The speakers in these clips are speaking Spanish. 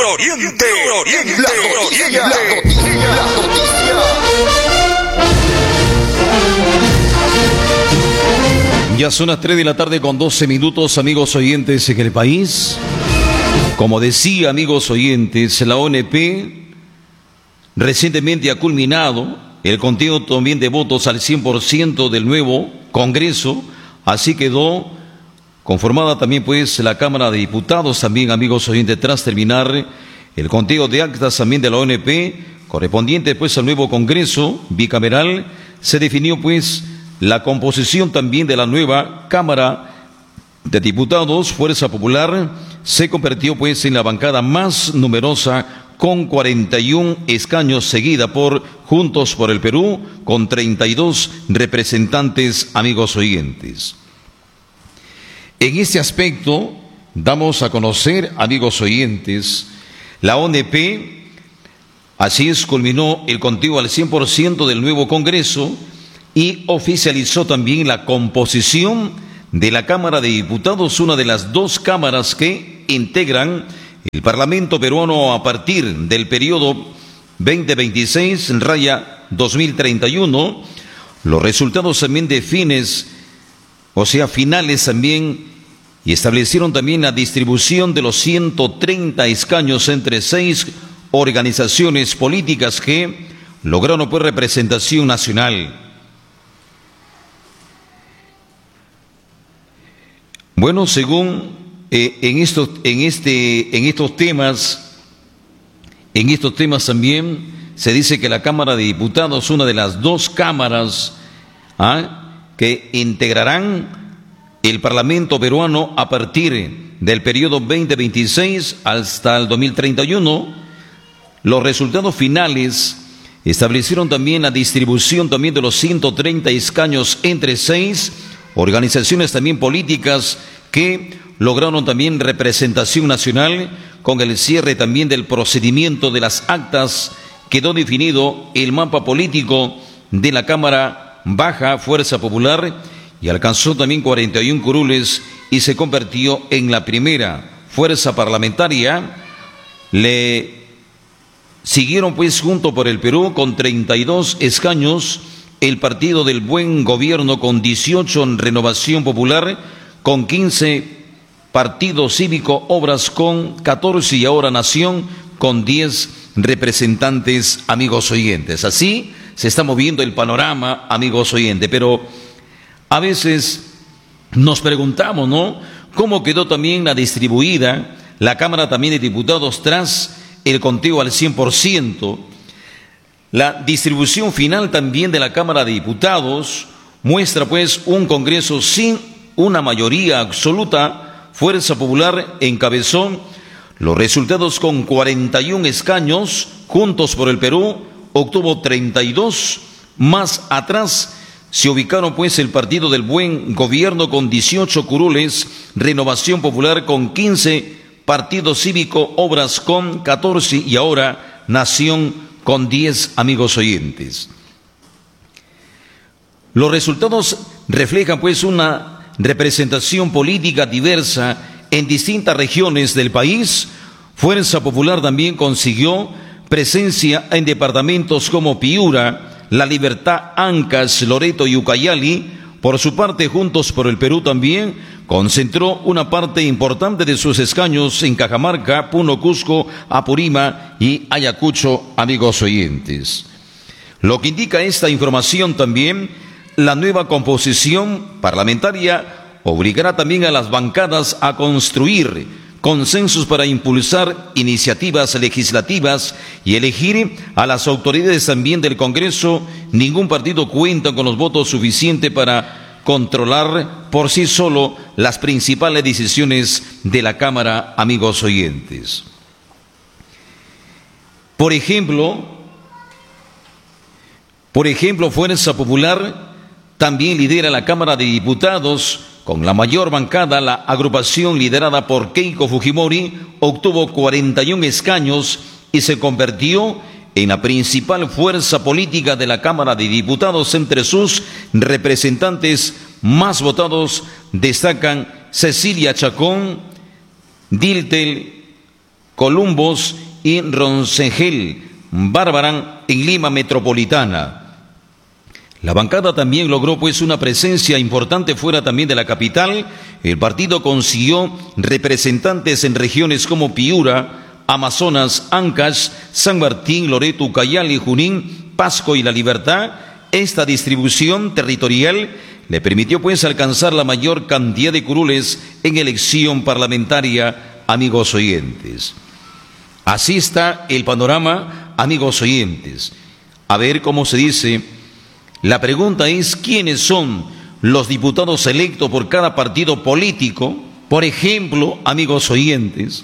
Oriente. La noticia. Ya son las 3 de la tarde con 12 minutos, amigos oyentes en el país. Como decía, amigos oyentes, la ONP recientemente ha culminado el conteo también de votos al 100% del nuevo Congreso. Así quedó conformada también pues la Cámara de Diputados también, amigos oyentes, tras terminar el conteo de actas también de la ONP correspondiente pues al nuevo Congreso bicameral. Se definió pues la composición también de la nueva Cámara de Diputados. Fuerza Popular se convirtió pues en la bancada más numerosa con 41 escaños, seguida por Juntos por el Perú con 32 representantes, amigos oyentes. En este aspecto damos a conocer, amigos oyentes, la ONP, así es, culminó el conteo al 100% del nuevo Congreso y oficializó también la composición de la Cámara de Diputados, una de las dos cámaras que integran el Parlamento peruano a partir del periodo 2026-2031. Los resultados también de finales también, y establecieron también la distribución de los 130 escaños entre 6 organizaciones políticas que lograron pues representación nacional. Bueno, según en estos temas también se dice que la Cámara de Diputados es una de las dos cámaras que integrarán el Parlamento peruano a partir del periodo 2026 hasta el 2031. Los resultados finales establecieron también la distribución también de los 130 escaños entre 6 organizaciones también políticas que lograron también representación nacional. Con el cierre también del procedimiento de las actas quedó definido el mapa político de la Cámara Baja, Fuerza Popular, y alcanzó también 41 curules y se convirtió en la primera fuerza parlamentaria. Le siguieron pues Juntos por el Perú con 32 escaños, el Partido del Buen Gobierno con 18, en Renovación Popular con 15, Partido Cívico Obras con 14 y ahora Nación con 10 representantes, amigos oyentes. Así se está moviendo el panorama, amigos oyentes, pero a veces nos preguntamos, ¿no?, cómo quedó también la distribuida la Cámara también de Diputados tras el conteo al 100%. La distribución final también de la Cámara de Diputados muestra pues un Congreso sin una mayoría absoluta. Fuerza Popular encabezó los resultados con 41 escaños. Juntos por el Perú obtuvo 32. Más atrás se ubicaron pues el Partido del Buen Gobierno con 18 curules, Renovación Popular con 15, Partido Cívico Obras con 14 y ahora Nación con 10, amigos oyentes. Los resultados reflejan pues una representación política diversa en distintas regiones del país. Fuerza Popular también consiguió presencia en departamentos como Piura, La Libertad, Ancash, Loreto y Ucayali. Por su parte, Juntos por el Perú también concentró una parte importante de sus escaños en Cajamarca, Puno, Cusco, Apurímac y Ayacucho, amigos oyentes. Lo que indica esta información también, la nueva composición parlamentaria obligará también a las bancadas a construir consensos para impulsar iniciativas legislativas y elegir a las autoridades también del Congreso. Ningún partido cuenta con los votos suficientes para controlar por sí solo las principales decisiones de la Cámara, amigos oyentes. Por ejemplo, Fuerza Popular también lidera la Cámara de Diputados. Con la mayor bancada, la agrupación liderada por Keiko Fujimori obtuvo 41 escaños y se convirtió en la principal fuerza política de la Cámara de Diputados. Entre sus representantes más votados destacan Cecilia Chacón, Diltel Columbus y Roncegel Barbarán en Lima Metropolitana. La bancada también logró pues una presencia importante fuera también de la capital. El partido consiguió representantes en regiones como Piura, Amazonas, Ancash, San Martín, Loreto, Ucayali, Junín, Pasco y La Libertad. Esta distribución territorial le permitió pues alcanzar la mayor cantidad de curules en elección parlamentaria, amigos oyentes. Así está el panorama, amigos oyentes. A ver cómo se dice. La pregunta es, ¿quiénes son los diputados electos por cada partido político? Por ejemplo, amigos oyentes,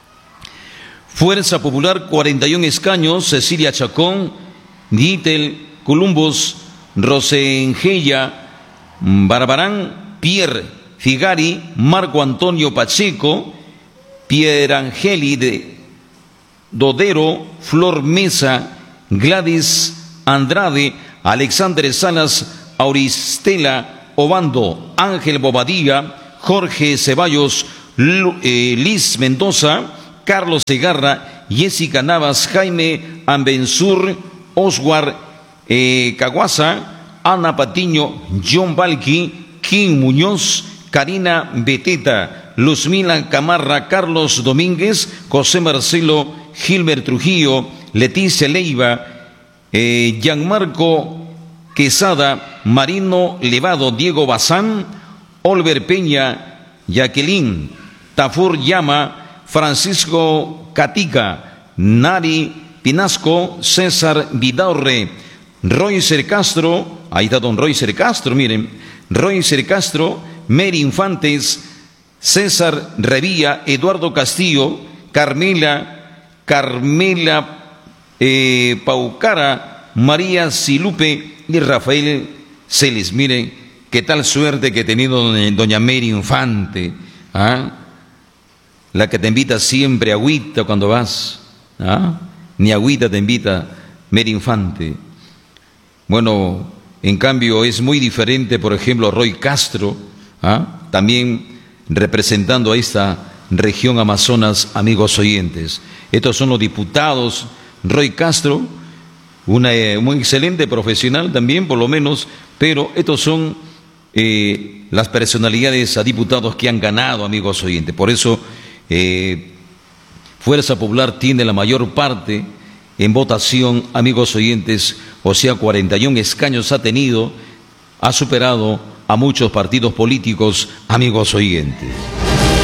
Fuerza Popular, 41 escaños, Cecilia Chacón, Dietel, Columbus, Rosengella, Barbarán, Pierre Figari, Marco Antonio Pacheco, Pierangeli de Dodero, Flor Mesa, Gladys Andrade, Alexander Salas, Auristela Obando, Ángel Bobadilla, Jorge Ceballos, Liz Mendoza, Carlos Segarra, Jessica Navas, Jaime Ambensur, Oswar Caguasa, Ana Patiño, John Balqui, Kim Muñoz, Karina Beteta, Luzmila Camarra, Carlos Domínguez, José Marcelo Gilbert Trujillo, Leticia Leiva, Gianmarco Quesada, Marino Levado, Diego Bazán, Oliver Peña, Jacqueline Tafur Llama, Francisco Catica, Nari Pinasco, César Vidaurre, Roycer Castro, ahí está don Roycer Castro, miren, Roycer Castro, Mary Infantes, César Revilla, Eduardo Castillo, Carmela Paucara, María Silupe y Rafael Celis. Miren qué tal suerte que ha tenido doña Mary Infante, ¿ah? La que te invita siempre agüita cuando vas, ¿ah? Ni agüita te invita Mary Infante. Bueno, en cambio es muy diferente, por ejemplo, Roy Castro, ¿ah? También representando a esta región Amazonas, amigos oyentes. Estos son los diputados. Roy Castro, un excelente profesional también, por lo menos, pero estos son las personalidades a diputados que han ganado, amigos oyentes. Por eso Fuerza Popular tiene la mayor parte en votación, amigos oyentes, o sea, 41 escaños ha tenido, ha superado a muchos partidos políticos, amigos oyentes.